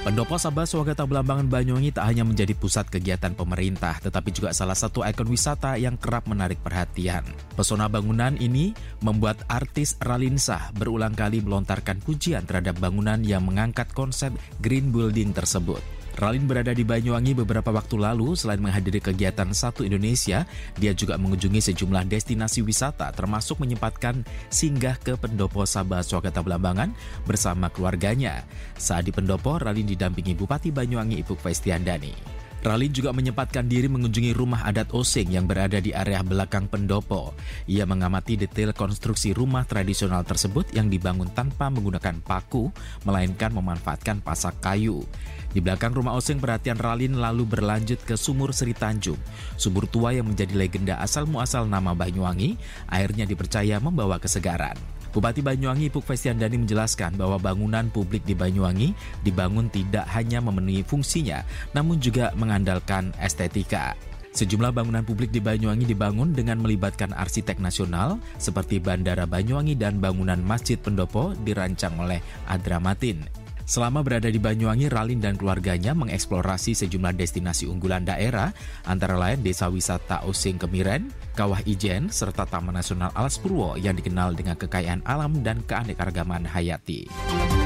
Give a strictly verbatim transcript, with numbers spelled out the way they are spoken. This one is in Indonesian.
Pendopo Sabah Swagata Belambangan Banyuwangi tak hanya menjadi pusat kegiatan pemerintah, tetapi juga salah satu ikon wisata yang kerap menarik perhatian. Pesona bangunan ini membuat artis Ralinsa berulang kali melontarkan pujian terhadap bangunan yang mengangkat konsep green building tersebut. Ralin berada di Banyuwangi beberapa waktu lalu. Selain menghadiri kegiatan Satu Indonesia, dia juga mengunjungi sejumlah destinasi wisata, termasuk menyempatkan singgah ke Pendopo Sabah Swagata Belambangan bersama keluarganya. Saat di Pendopo, Ralin didampingi Bupati Banyuwangi Ipuk Festiandani. Ralin juga menyempatkan diri mengunjungi rumah adat Osing yang berada di area belakang Pendopo. Ia mengamati detail konstruksi rumah tradisional tersebut yang dibangun tanpa menggunakan paku, melainkan memanfaatkan pasak kayu. Di belakang rumah Osing, perhatian Ralin lalu berlanjut ke Sumur Sri Tanjung. Sumur tua yang menjadi legenda asal-muasal nama Banyuwangi, airnya dipercaya membawa kesegaran. Bupati Banyuwangi Ipuk Festiandani menjelaskan bahwa bangunan publik di Banyuwangi dibangun tidak hanya memenuhi fungsinya, namun juga mengandalkan estetika. Sejumlah bangunan publik di Banyuwangi dibangun dengan melibatkan arsitek nasional seperti Bandara Banyuwangi dan bangunan Masjid Pendopo dirancang oleh Adra Matin. Selama berada di Banyuwangi, Ralin dan keluarganya mengeksplorasi sejumlah destinasi unggulan daerah, antara lain Desa Wisata Osing Kemiren, Kawah Ijen, serta Taman Nasional Alas Purwo yang dikenal dengan kekayaan alam dan keanekaragaman hayati.